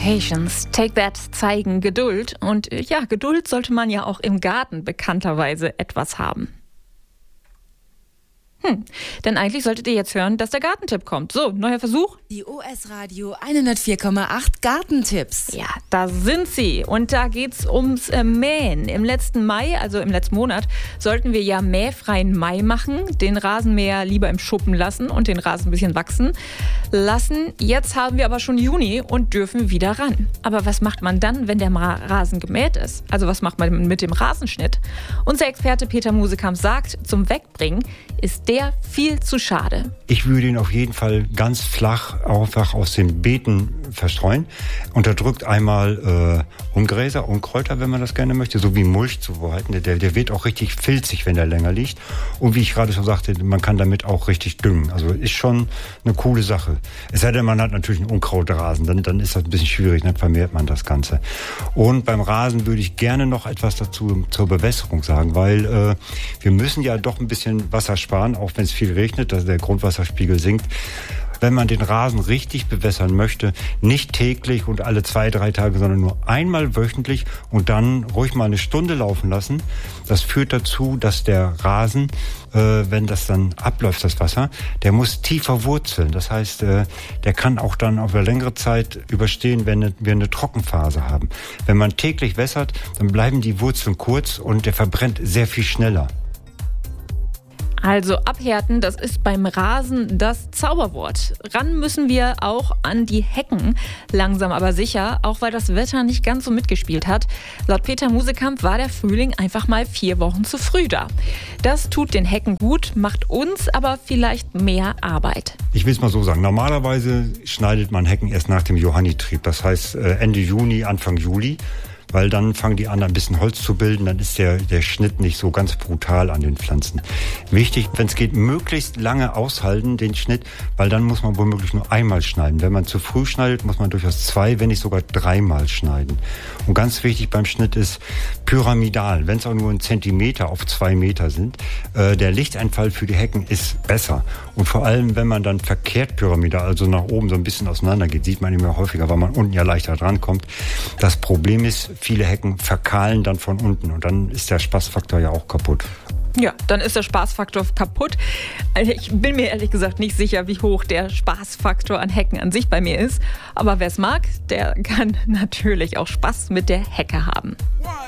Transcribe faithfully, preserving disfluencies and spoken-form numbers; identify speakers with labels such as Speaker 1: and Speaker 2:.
Speaker 1: Patience, take that zeigen Geduld. Und ja, Geduld sollte man ja auch im Garten bekannterweise etwas haben. Hm, denn eigentlich solltet ihr jetzt hören, dass der Gartentipp kommt. So, neuer Versuch.
Speaker 2: Die O S Radio hundertvier Komma acht Gartentipps.
Speaker 1: Ja, da sind sie. Und da geht's ums äh, Mähen. Im letzten Mai, also im letzten Monat, sollten wir ja mähfreien Mai machen. Den Rasenmäher lieber im Schuppen lassen und den Rasen ein bisschen wachsen lassen. Jetzt haben wir aber schon Juni und dürfen wieder ran. Aber was macht man dann, wenn der Ma- Rasen gemäht ist? Also was macht man mit dem Rasenschnitt? Unser Experte Peter Musekamp sagt, zum Wegbringen ist der viel zu schade.
Speaker 3: Ich würde ihn auf jeden Fall ganz flach einfach aus den Beeten verstreuen. Unterdrückt einmal äh, Ungräser, Unkräuter, wenn man das gerne möchte, so wie Mulch zu behalten. Der, der wird auch richtig filzig, wenn der länger liegt. Und wie ich gerade schon sagte, man kann damit auch richtig düngen. Also ist schon eine coole Sache. Es sei denn, man hat natürlich einen Unkrautrasen, dann, dann ist das ein bisschen schwierig, dann vermehrt man das Ganze. Und beim Rasen würde ich gerne noch etwas dazu zur Bewässerung sagen, weil äh, wir müssen ja doch ein bisschen Wasser sparen, auch wenn es viel regnet, dass der Grundwasserspiegel sinkt. Wenn man den Rasen richtig bewässern möchte, nicht täglich und alle zwei, drei Tage, sondern nur einmal wöchentlich und dann ruhig mal eine Stunde laufen lassen. Das führt dazu, dass der Rasen, äh, wenn das dann abläuft, das Wasser, der muss tiefer wurzeln. Das heißt, äh, der kann auch dann auf eine längere Zeit überstehen, wenn wir eine Trockenphase haben. Wenn man täglich wässert, dann bleiben die Wurzeln kurz und der verbrennt sehr viel schneller.
Speaker 1: Also abhärten, das ist beim Rasen das Zauberwort. Ran müssen wir auch an die Hecken, langsam aber sicher, auch weil das Wetter nicht ganz so mitgespielt hat. Laut Peter Musekamp war der Frühling einfach mal vier Wochen zu früh da. Das tut den Hecken gut, macht uns aber vielleicht mehr Arbeit.
Speaker 3: Ich will es mal so sagen, normalerweise schneidet man Hecken erst nach dem Johannitrieb, das heißt Ende Juni, Anfang Juli. Weil dann fangen die an, ein bisschen Holz zu bilden, dann ist der, der Schnitt nicht so ganz brutal an den Pflanzen. Wichtig, wenn es geht, möglichst lange aushalten, den Schnitt, weil dann muss man womöglich nur einmal schneiden. Wenn man zu früh schneidet, muss man durchaus zwei, wenn nicht sogar dreimal schneiden. Und ganz wichtig beim Schnitt ist pyramidal, wenn es auch nur ein Zentimeter auf zwei Meter sind. Äh, der Lichteinfall für die Hecken ist besser. Und vor allem, wenn man dann verkehrt pyramidal, also nach oben so ein bisschen auseinander geht, sieht man immer häufiger, weil man unten ja leichter drankommt. Das Problem ist, viele Hecken verkahlen dann von unten und dann ist der Spaßfaktor ja auch kaputt.
Speaker 1: Ja, dann ist der Spaßfaktor kaputt. Also ich bin mir ehrlich gesagt nicht sicher, wie hoch der Spaßfaktor an Hecken an sich bei mir ist. Aber wer es mag, der kann natürlich auch Spaß mit der Hecke haben.